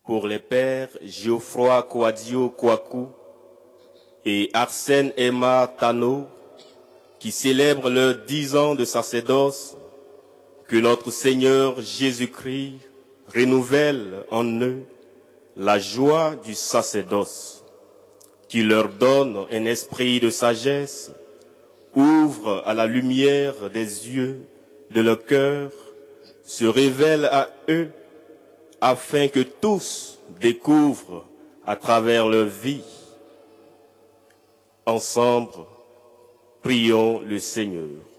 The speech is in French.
pour les pères Geoffroy Kouadio Kouakou et Arsène Emma Tano, qui célèbrent leurs 10 ans de sacerdoce, que notre Seigneur Jésus-Christ renouvelle en eux la joie du sacerdoce, qui leur donne un esprit de sagesse, ouvre à la lumière des yeux de leur cœur, se révèle à eux, afin que tous découvrent à travers leur vie. Ensemble, prions le Seigneur.